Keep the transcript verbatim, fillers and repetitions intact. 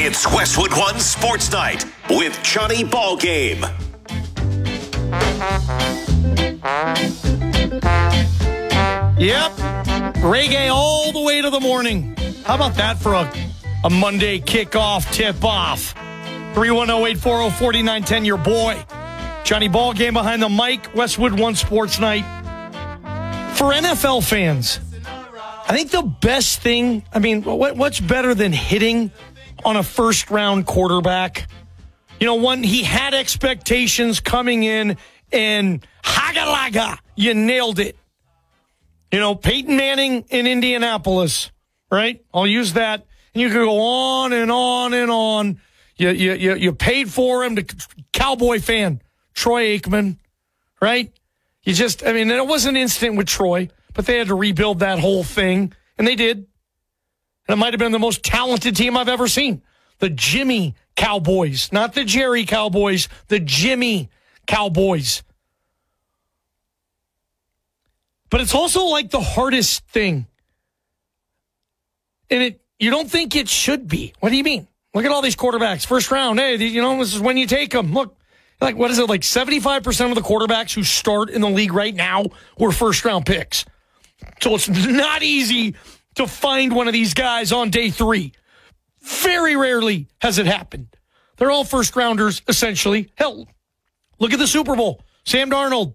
It's Westwood One Sports Night with Johnny Ballgame. Yep. Reggae all the way to the morning. How about that for a, a Monday kickoff tip-off? three one zero, eight four zero, four nine one zero, your boy. Johnny Ballgame behind the mic, Westwood One Sports Night. For N F L fans, I think the best thing, I mean, what, what's better than hitting on a first-round quarterback? You know, one, he had expectations coming in, and haga-laga, you nailed it. You know, Peyton Manning in Indianapolis, right? I'll use that. And you could go on and on and on. You, you, you, you paid for him, to Cowboy fan, Troy Aikman, right? You just, I mean, it wasn't instant with Troy, but they had to rebuild that whole thing, and they did. And it might have been the most talented team I've ever seen. The Jimmy Cowboys, not the Jerry Cowboys, the Jimmy Cowboys. But it's also like the hardest thing. And it you don't think it should be. What do you mean? Look at all these quarterbacks. First round, hey, you know, this is when you take them. Look, like, what is it, like seventy-five percent of the quarterbacks who start in the league right now were first-round picks. So it's not easy to find one of these guys on day three. Very rarely has it happened. They're all first-rounders, essentially. Hell, look at the Super Bowl. Sam Darnold,